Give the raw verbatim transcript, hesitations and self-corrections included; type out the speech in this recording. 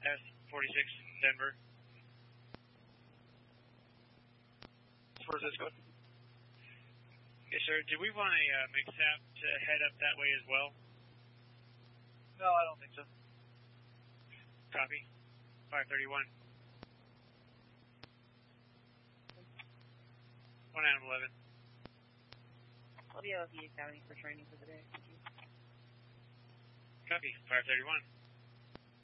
S forty-six, Denver. Where's this going? Yes, sir. Do we want a uh, McSap to head up that way as well? No, I don't think so. Copy. five thirty-one. one Adam eleven. I'll be out of the Academy for training for the day. Thank you. Copy. five thirty-one.